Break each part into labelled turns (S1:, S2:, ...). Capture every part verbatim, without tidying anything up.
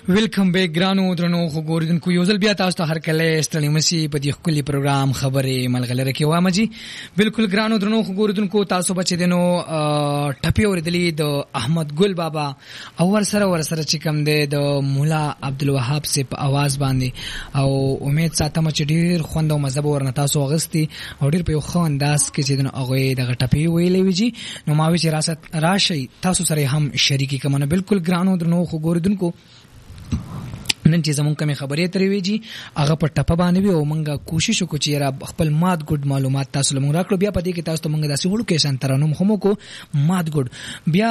S1: ویلکم بیک ګرانو درنو خو ګوردونکو یو ځل بیا تاسو ته هر کله ستړي مسي په دې خولي پروګرام خبرې ملغلره کې وامه جی بالکل ګرانو درنو خو ګوردونکو تاسو بچ دینو ټپي اوریدلې د احمد ګل بابا او ور سره ور سره چې کوم دی د مولا عبدالوهاب سي په आवाज باندې او امید ساتم چې ډیر خوند او مزه ورنه تاسو اغستی او ډیر په خو انداز کې چې دنه هغه د ټپي ویلې ویجی نو ما وی چې راست راشي تاسو سره هم شریکی کومه بالکل ګرانو درنو خو ګوردونکو نن چې زمونږ کومه خبرې ترې ویجی هغه په ټپه باندې وي او مونږه کوشش وکړو چې را خپل مات ګډ معلومات تاسو لمون راکړو بیا پدې کې تاسو ته مونږ داسې وړو کې شان ترانو هم کو مات ګډ بیا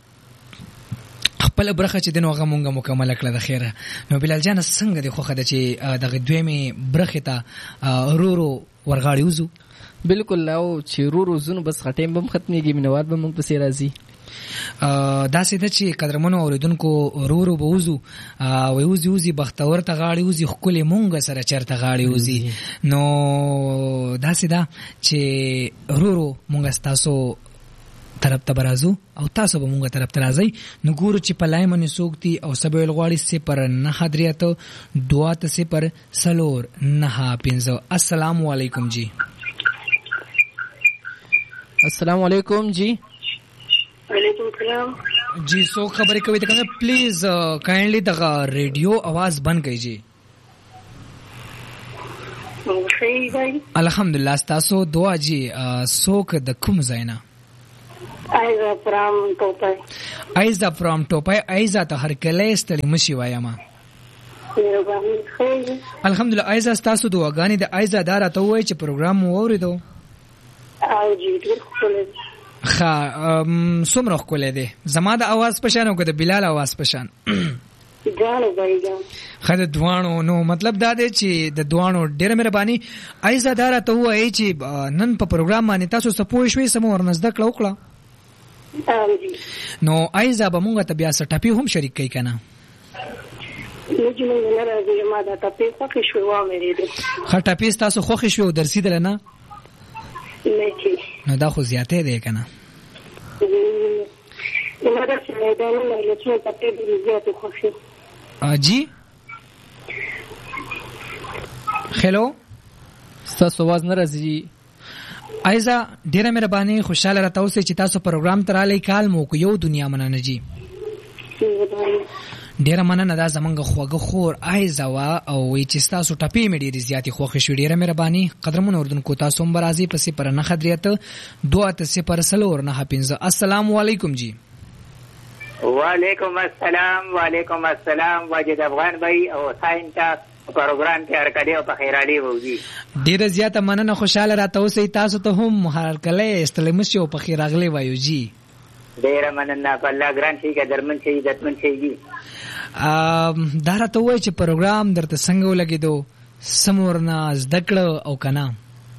S1: خپل برخه چې دنو هغه مونږه مکمل کړه د خیره نو بلال جان څنګه دی خوخه د چې دغه دویمه برخه ته رورو ورغاړي وزو
S2: بالکل او چې رورو زونو بس خټیم بم ختميږي مینوال به مونږ پسې راځي
S1: دا سیده چې قدرمنو اوریدونکو رورو بوزو وي وزي وزي بختور ته غاړي وزي خپل مونږ سره چرته غاړي وزي نو دا سیده چې رورو مونږ تاسو طرف ته برازو او تاسو به مونږه طرف ته راځي نو ګورو چې پلای منی سوکتی او سبویل غواړي سي پر نه حضرت دعا ته سي پر سلور نه پینځو السلام علیکم جی
S2: السلام علیکم جی
S3: وعلیکم السلام
S1: جی سو خبرې کوي ته کنه پلیز کائنڈلی دغه ریډیو आवाज بند کړئ جی
S3: صحیح دی
S1: الحمدلله تاسو دعا جی سوک د کوم زینا
S3: ایزا فرام ټوپای
S1: ایزا فرام ټوپای ایزا ته هر کله ستړي مشي وایم الحمدلله ایزا تاسو دعاګانې د ایزا دارا ته وای چې پروګرام ووریدو
S3: او جی ډیر خوشاله
S1: خا سمره کوله دي زما د आवाज پشان او د بلال आवाज پشان
S3: جانو بایګا
S1: خد دوانو نو مطلب دا دی چې د دوانو ډیره مهرباني ایزا دارا ته وای چې نن په پروګرام باندې تاسو سپوږ شوي سم ورنځ د کلو کړه نو ایزا به مونږ ته بیا سټپی هم شریک کوي کنه
S3: نو چې مونږ نه راځي ما دا ټپی خوښ شو و مې دې
S1: خټپی تاسو خوښ شو درسیدل نه
S3: نه چې
S1: نو دا خو زیاته دی کنه
S3: نو دا چې دا نه له څه ټپی دې زیاته خوښ
S1: جی هلو
S2: تاسو आवाज نه راځي
S1: ایزا ډیره مهرباني خوشاله راته اوسئ چې تاسو پروګرام تراله کال مو کو یو دنیا مننه جی ډیره مننه دا زمونږ خوګه خور ایزا وا او وی چې تاسو ټپی مې ډیره زیاتی خوښ شو ډیره مهرباني قدرمن اردوونکو تاسو هم راځي پسې پر نه خدریت دعا ته پر سلور نه پنځه السلام علیکم جی
S4: وعلیکم السلام وعلیکم السلام واجد افغان بھائی او ساينتا پروګرام کې هر کله په خیرالي وږي
S1: ډیره زیاته مننه خوشاله راته اوسئ تاسو ته هم هر کله استلم شي او په خیراغلي وایو جی
S4: ډیره مننه په الله ګران شي کې درمن شي عزتمن شي جی
S1: ام دا راته وای چې پروګرام درته څنګه ولګیدو سمورنا زدکړه او کنه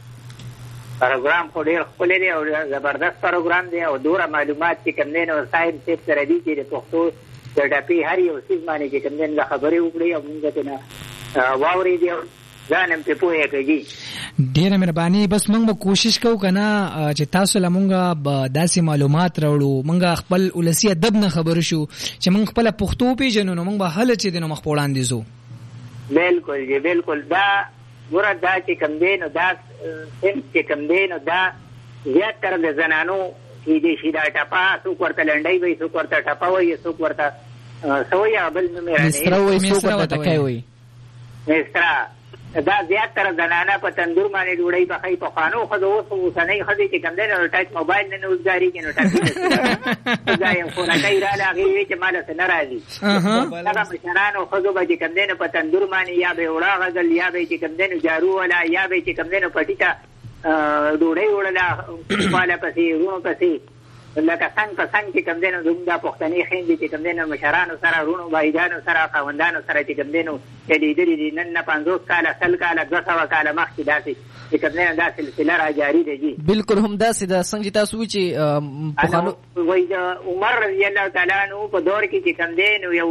S4: پروګرام خو ډیر خپل دی او زبردست پروګرام دی او ډوره معلومات چې کوم نه ساينس سیف سره دی چې پښتو د ټاپي هر یو څه باندې چې کوم نه خبرې وکړي او موږ ته نه واوري دی ځانم په پوهه کوي
S1: ډیره مهرباني بس موږ به کوشش کوو کنه چې تاسو لمونږه داسې معلومات راوړو موږ خپل ولسی ادب نه خبر شو چې موږ خپل پښتو پیژنو نو موږ به حل چې دنو مخ وړاندې زو
S4: بالکل جی بالکل دا ګوره دا چې کوم دی نو دا چې کوم دی نو دا زیات تر د زنانو کې دي شي دا ټپا څوک ورته لنډۍ وي څوک ورته ټپا وي څوک ورته سویا بل نه مې
S2: مسترا وي څوک ورته ټکای وي
S4: مسترا دا زیات تر زنانه په تندور باندې ډوډۍ پخای په خانو خو اوس اوسنۍ خدي چې کوم دی نو ټچ موبایل نه نوزګاری کې نو ټاکي دا یو خو راځي را لغوي چې مال سره ناراضي هغه مشرانو خو به چې کوم دی نو په تندور باندې یا به وړا غزل یا به چې کوم دی نو جارو ولا یا به چې کوم دی نو پټیتا ډوډۍ وړلا مالا پسې ورو پسې لکه څنګه څنګه چې کوم دی نو دومره پښتني خويندې چې کوم دی نو مشرانو سره ورونو بایګانو سره خاوندانو سره چې کوم دی نو چې لیدلې دي نن نه پنځوس کاله سل کاله دوه سوه کاله مخکې داسې چې کوم دی نو دا سلسله را جاري ده جي
S2: بالکل هم داسې ده څنګه تاسو چې پخوانو
S4: وایي د عمر رضی الله تعالی عنه په دور کې چې کوم دی نو یو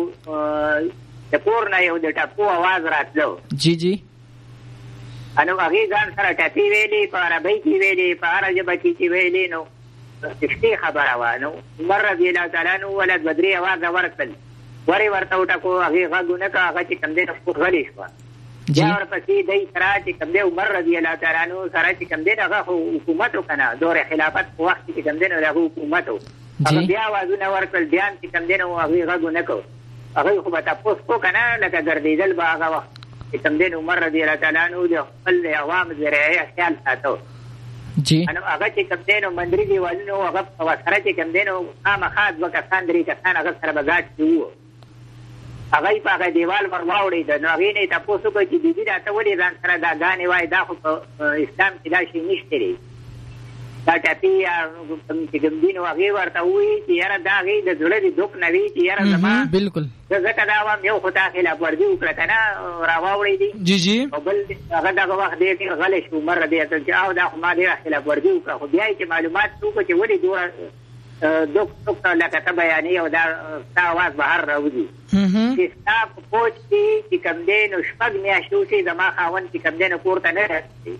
S4: د پور نه یو د ټاپو आवाज راتلو
S2: جی جی
S4: انو هغه ځان سره ټاپي ویلي په عربي کې ویلي په عربي کې ویلي نو تشتي خبره وانه مره دی الله تعالی نو ولد بدري आवाज ورکل ورې ورته وټکو هغې غږ ونه کړه هغه چې کوم دی نو غلی شوه بیا ورپسې دی سره چې کوم دی عمر رضی الله تعالی عنه سره چې کوم دی هغه خو حکومت و که نه دور خلافت په وخت کې چې کوم دی نو د هغه حکومت و هغه بیا اوازونه ورکړل بیا هم چې کوم دی نو هغې غږ ونه کړو هغوی خو به تپوس کو که نه لکه ګرځېدل به هغه وخت چې کوم دی نو عمر رضی الله تعالی عنه د خپل د عوام د رعایا خیال ساته
S2: جی
S4: نو هغه چې کوم دی نو مندري دیوالونه هغه په سره چې کوم دی نو خامخا دوه کسان درې کسان هغه سره به ګاډ کې وو هغه یې په هغه دیوال ور واوړېده نو هغې نه یې تپوس وکړ چې بیبي دا ته ولې ځان سره دا ګانې وایي دا خو په اسلام کې دا شی نشته دی دا ټپي یا چې کوم دي نو هغې ورته ووایي چې یاره دا هغې د زړه د دوک نه وي چې یاره زما
S2: بلکل
S4: زه ځکه دا وایم یو خو تا خلاف ورزي وکړه که نه را واوړېدي
S1: جی جی
S4: او بل هغه دغه وخت دی ډېر غلی شو عمر رضی الله چې او دا خو ما ډېره خلاف ورزي وکړه خو بیا یې چې معلومات وکړه چې ولې دومره دوک دوک لکه ته بیانې او دا ستا اواز بهر راوځي چې ستا په پوج کې چې کوم دی نو شپږ میاشتې وشي زما خاوند چې کوم دی نو کور ته نه رسېږي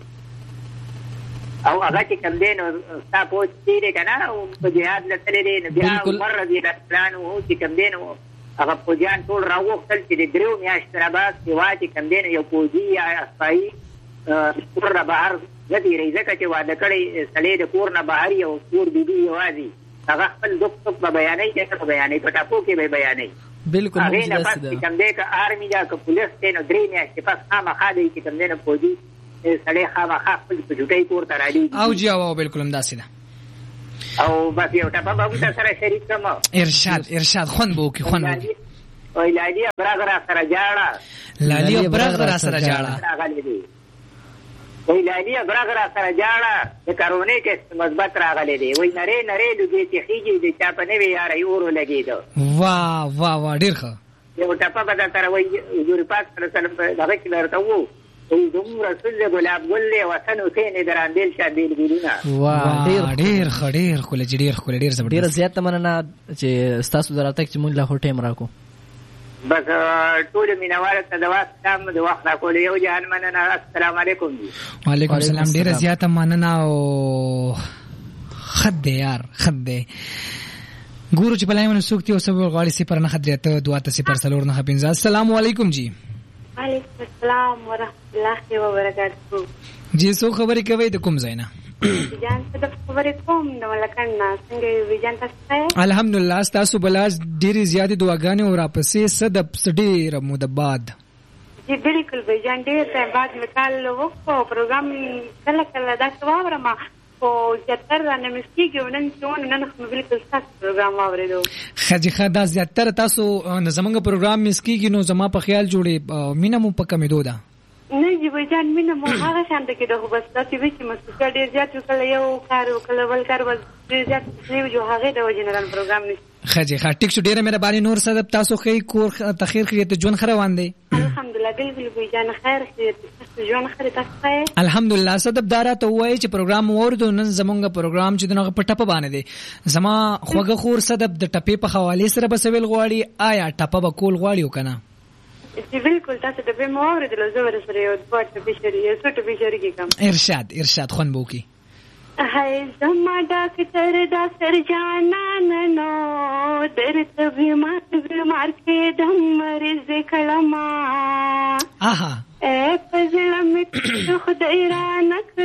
S4: او هغه چې کوم دی نو ستا پوج کې دی که نه په جهاد له تللی دی نو بیا عمر رضی الله عنه چې کوم دی نو هغه پوجیان ټول راوغوښتل چې د دریو میاشتو نه بعد سوا چې کوم دی نو یو پوجي یا اسپایي کور نه بهر نه تېروي ځکه چې واده کړی سړی د کور نه بهر یو کور بیبي یوازې هغه خپل دوک دوک به بیانوي که څه به بیانوي په ټاپو کې به بیانوي
S2: بلکل
S4: هغې نه پس چې کوم دی که آرمي ده که پولیس دی نو درې میاشتې پس خامخا دی چې کوم دی نو پوجي سړی خامخا خپل په جوټۍ کور ته رالیږي
S1: او جی او بلکل همداسې ده
S4: او بس یو ټپه به ورته سره شریک کړم
S1: ارشاد ارشاد خوند به وکړي خوند به وکړي
S4: وایي لالي برغ را سره جاړه
S1: لالي برغ را سره جاړه
S4: راغلی دی وایي لالي برغ را سره جاړه د کروونې ټېسټ مثبت راغلی دی وایي نرې نرې لوګې چې خېږي د چا په نوې یاره اور ولګېده
S1: واه واه واه ډېر ښه
S4: یو ټپه به در سره وایي حضور پاک صلی الله علیه وسلم په دغه کې درته وو وایي زموږ رسول دی ګلاب ګل دی وطن حسین د رامبېل شاه بېلګېلونه
S1: ډېر ښه ډېر ښکلی چې ډېر ښکلی ډېر زبردست
S2: ډېره زیاته مننه چې ستاسو د راتګ چې مونږ له خو ټایم راکړو
S4: بس ټولو مینهوالو ته د وخت کم د وخت راکولو یو جهان مننه السلام علیکم جی
S1: وعلیکم السلام ډېره زیاته مننه او خد دی یار خد دی ګورو چې په لاین باندې څوک دي او څه غواړي صفر نهه درې اته دوه اته صفر څلور نهه پنځه السلام علیکم جی
S3: وعلیکم السلام ورحمۃ اللہ وبرکاتہ
S1: جی څو خبرې کوي د کوم ځای نه
S3: جان څه د خبرې کوم د ملکن نه څنګه وی جان تاسو
S1: الحمدلله تاسو بلاس ډېرې زیاتې دعاګانې او راپسې صدب ډېره موده بعد
S3: جی بالکل وی جان ډېر ټایم بعد مې کال وکړو پروګرام کله کله دا واورم او زیاتره رانه مسکیږي نن څون نن خو بالکل تاسو پروګرام واورېدو
S1: خجی خدا زیاتره تاسو زمونږ پروګرام مسکیږي نو زما په خیال جوړې مینه مو په کمېدو ده
S3: نه جی وای جان مینه مو هغه شانته کې ده خو بس تاسو به چې مسکه ډېر زیات وکړه یو کار وکړه بل کار بس ډېر زیات نه جو هغه د جنرال پروګرام نشته
S1: خجی خا ټیک شو ډېره مهرباني نور صدب تاسو خې کور تخیر خې ته جون خره واندې
S3: الحمدلله بالکل وای جان خیر خې جون خره تاسو
S1: الحمدلله صدب دارا ته وای چې پروګرام ورته نن زمونږ پروګرام چې دغه په ټپه باندې دي زما خوګه خور صدب د ټپې په حواله سره بسویل غواړي آیا ټپه به کول غواړي وکنه
S3: چې بالکل تاسو د به مو اوریدل زو ورسره یو دوه بشری یو څه بشری کې کوم
S1: ارشاد ارشاد خون بو کی
S3: هاي زما ډاکټر دا سرجانا نو درته بیمار بیمار کې د مریض کلمه
S1: آها
S3: اے پزړه مې خدای را نک